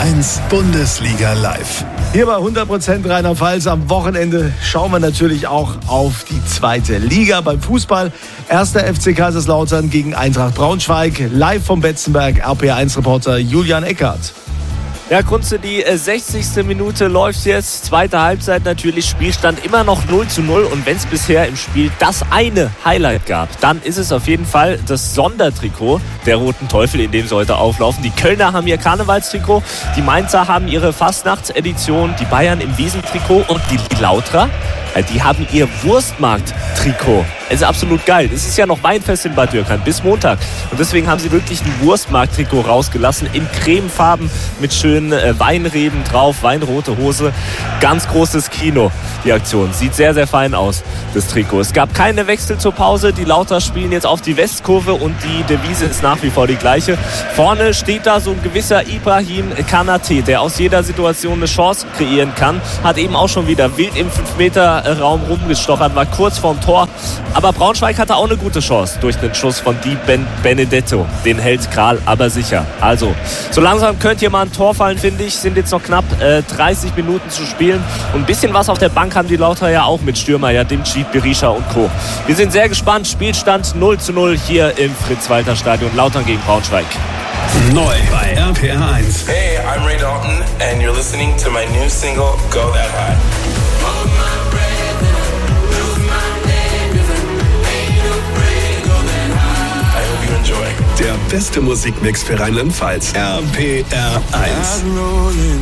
RPR1 Bundesliga live. Hier bei 100% Rheinland-Pfalz am Wochenende schauen wir natürlich auch auf die zweite Liga beim Fußball. 1. FC Kaiserslautern gegen Eintracht Braunschweig. Live vom Betzenberg, RPR1-Reporter Julian Eckhardt. Ja, Kunze, die 60. Minute läuft jetzt. Zweite Halbzeit natürlich. Spielstand immer noch 0:0. Und wenn es bisher im Spiel das eine Highlight gab, dann ist es auf jeden Fall das Sondertrikot der Roten Teufel, in dem sie heute auflaufen. Die Kölner haben ihr Karnevalstrikot, die Mainzer haben ihre Fastnachtsedition, die Bayern im Wiesentrikot und die Lauterer, die haben ihr Wurstmarkt-Trikot. Es ist absolut geil. Es ist ja noch Weinfest in Bad Dürkheim bis Montag. Und deswegen haben sie wirklich ein Wurstmarkt-Trikot rausgelassen in cremefarben mit schönen Weinreben drauf, weinrote Hose. Ganz großes Kino, die Aktion. Sieht sehr, sehr fein aus, das Trikot. Es gab keine Wechsel zur Pause. Die Lauter spielen jetzt auf die Westkurve und die Devise ist nach wie vor die gleiche. Vorne steht da so ein gewisser Ibrahim Kanate, der aus jeder Situation eine Chance kreieren kann. Hat eben auch schon wieder wild im 5-Meter-Raum rumgestochert, war kurz vorm Tor. Aber Braunschweig hatte auch eine gute Chance durch den Schuss von Di Benedetto. Den hält Kral aber sicher. Also, so langsam könnte hier mal ein Tor fallen, finde ich. Sind jetzt noch knapp 30 Minuten zu spielen. Und ein bisschen was auf der Bank haben die Lauter ja auch mit Stürmer, ja, Dimci, Berisha und Co. Wir sind sehr gespannt. Spielstand 0:0 hier im Fritz-Walter-Stadion. Lautern gegen Braunschweig. Neu bei RPR1. Hey, I'm Ray Dalton and you're listening to my new single, Go That High. Der beste Musikmix für Rheinland-Pfalz. RPR1.